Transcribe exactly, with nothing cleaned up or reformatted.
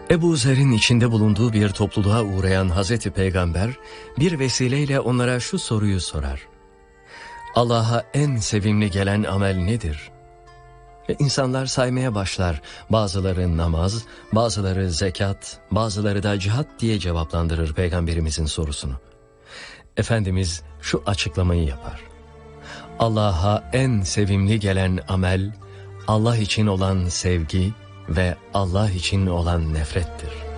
Ebu Zer'in içinde bulunduğu bir topluluğa uğrayan Hazreti Peygamber bir vesileyle onlara şu soruyu sorar: Allah'a en sevimli gelen amel nedir? Ve insanlar saymaya başlar. Bazıları namaz, bazıları zekat, bazıları da cihat diye cevaplandırır Peygamberimizin sorusunu. Efendimiz şu açıklamayı yapar: Allah'a en sevimli gelen amel, Allah için olan sevgi ve Allah için olan nefrettir.